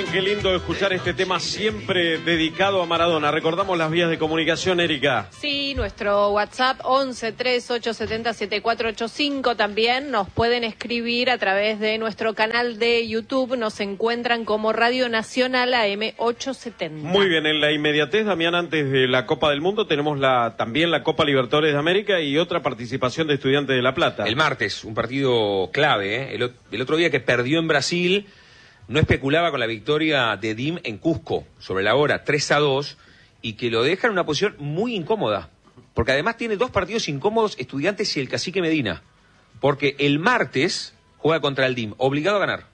Miren qué lindo escuchar este tema siempre dedicado a Maradona. Recordamos las vías de comunicación, Erika. Sí, nuestro WhatsApp 11 3870 7485. También nos pueden escribir a través de nuestro canal de YouTube. Nos encuentran como Radio Nacional AM 870. Muy bien, en la inmediatez, Damián, antes de la Copa del Mundo tenemos también la Copa Libertadores de América y otra participación de Estudiantes de La Plata. El martes, un partido clave, ¿eh? El otro día que perdió en Brasil, no especulaba con la victoria de DIM en Cusco, sobre la hora, 3-2, y que lo deja en una posición muy incómoda, porque además tiene dos partidos incómodos, Estudiantes y el Cacique Medina, porque el martes juega contra el DIM, obligado a ganar.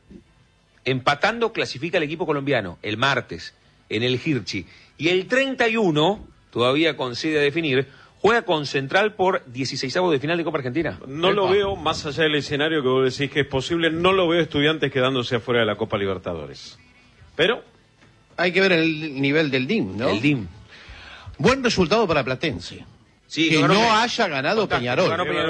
Empatando clasifica el equipo colombiano, el martes, en el Hirschi, y el 31, todavía con sede a definir, juega con Central por 16avos de final de Copa Argentina. No lo veo, más allá del escenario que vos decís que es posible, no lo veo Estudiantes quedándose afuera de la Copa Libertadores. Pero hay que ver el nivel del DIM, ¿no? El DIM. Buen resultado para Platense. Sí, que no haya ganado Peñarol.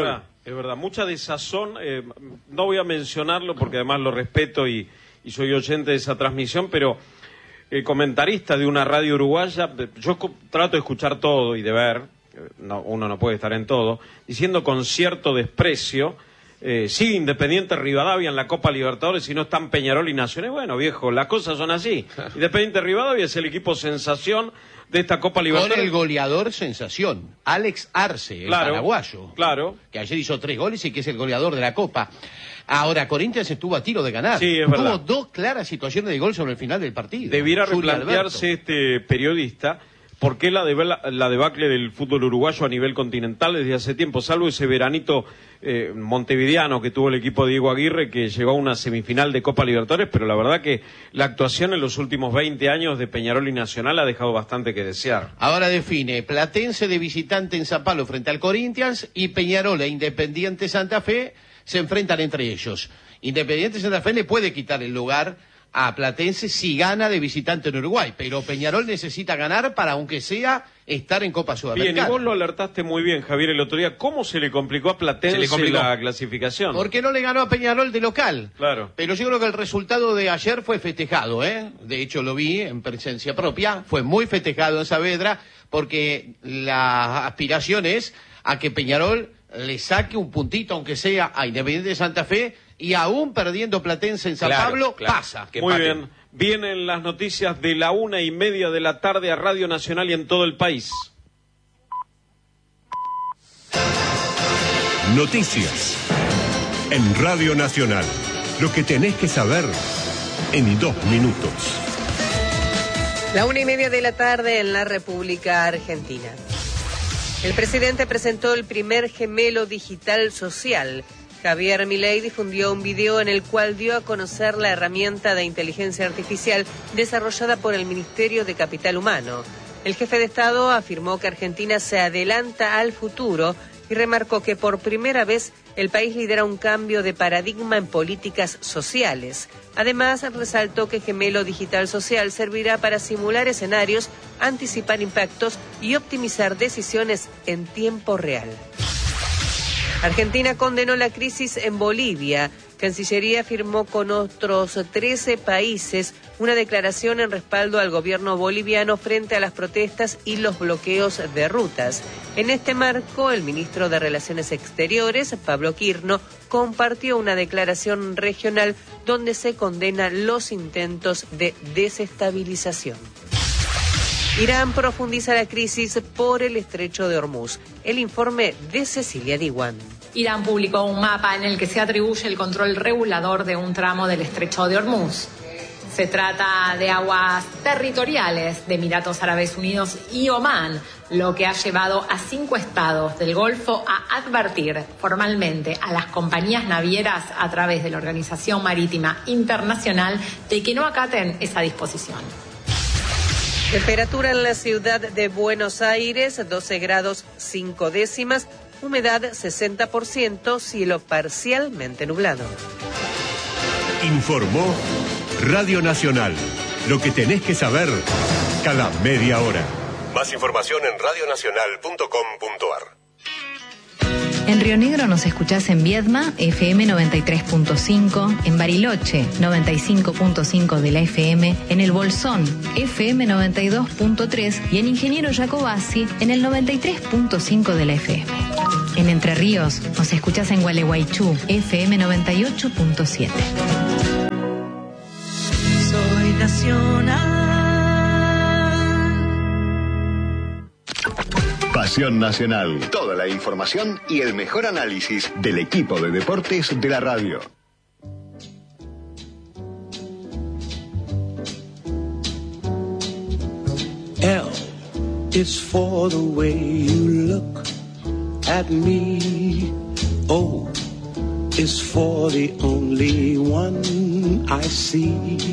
Es verdad, mucha desazón. No voy a mencionarlo porque además lo respeto y soy oyente de esa transmisión, pero comentarista de una radio uruguaya, yo trato de escuchar todo y de ver. Uno no puede estar en todo, diciendo con cierto desprecio, sí, Independiente Rivadavia en la Copa Libertadores, si no están Peñarol y Nacional. Bueno, viejo, las cosas son así. Independiente Rivadavia es el equipo sensación de esta Copa Libertadores. Con el goleador sensación, Alex Arce, el paraguayo. Claro. Que ayer hizo 3 goles y que es el goleador de la Copa. Ahora, Corinthians estuvo a tiro de ganar. Sí, es verdad. Tuvo 2 claras situaciones de gol sobre el final del partido. Debiera replantearse este periodista. ¿Por qué la debacle del fútbol uruguayo a nivel continental desde hace tiempo? Salvo ese veranito montevideano que tuvo el equipo de Diego Aguirre, que llegó a una semifinal de Copa Libertadores, pero la verdad que la actuación en los últimos 20 años de Peñarol y Nacional ha dejado bastante que desear. Ahora define Platense de visitante en San Pablo frente al Corinthians y Peñarol e Independiente Santa Fe se enfrentan entre ellos. Independiente Santa Fe le puede quitar el lugar a Platense si gana de visitante en Uruguay, pero Peñarol necesita ganar para, aunque sea, estar en Copa Sudamericana. Bien, y vos lo alertaste muy bien, Javier, el otro día. ¿Cómo se le complicó a Platense la clasificación? Porque no le ganó a Peñarol de local. Claro. Pero yo creo que el resultado de ayer fue festejado, ¿eh? De hecho, lo vi en presencia propia. Fue muy festejado en Saavedra, porque la aspiración es a que Peñarol le saque un puntito, aunque sea, a Independiente de Santa Fe, y aún perdiendo Platense en San Pablo, pasa. Muy bien. Vienen las noticias de la 1:30 de la tarde a Radio Nacional y en todo el país. Noticias en Radio Nacional. Lo que tenés que saber en 2 minutos. La 1:30 de la tarde en la República Argentina. El presidente presentó el primer gemelo digital social. Javier Milei difundió un video en el cual dio a conocer la herramienta de inteligencia artificial desarrollada por el Ministerio de Capital Humano. El jefe de Estado afirmó que Argentina se adelanta al futuro y remarcó que por primera vez el país lidera un cambio de paradigma en políticas sociales. Además, resaltó que Gemelo Digital Social servirá para simular escenarios, anticipar impactos y optimizar decisiones en tiempo real. Argentina condenó la crisis en Bolivia. Cancillería firmó con otros 13 países una declaración en respaldo al gobierno boliviano frente a las protestas y los bloqueos de rutas. En este marco, el ministro de Relaciones Exteriores, Pablo Quirno, compartió una declaración regional donde se condenan los intentos de desestabilización. Irán profundiza la crisis por el estrecho de Hormuz. El informe de Cecilia Diwan. Irán publicó un mapa en el que se atribuye el control regulador de un tramo del estrecho de Hormuz. Se trata de aguas territoriales de Emiratos Árabes Unidos y Omán, lo que ha llevado a 5 estados del Golfo a advertir formalmente a las compañías navieras a través de la Organización Marítima Internacional de que no acaten esa disposición. Temperatura en la ciudad de Buenos Aires, 12 grados 5 décimas, humedad 60%, cielo parcialmente nublado. Informó Radio Nacional. Lo que tenés que saber cada media hora. Más información en radionacional.com.ar. En Río Negro nos escuchás en Viedma, FM 93.5, en Bariloche, 95.5 de la FM, en El Bolsón, FM 92.3 y en Ingeniero Jacobasi, en el 93.5 de la FM. En Entre Ríos nos escuchás en Gualeguaychú, FM 98.7. Soy nacional. Pasión Nacional. Toda la información y el mejor análisis del equipo de deportes de la radio. L is for the way you look at me. O is for the only one I see.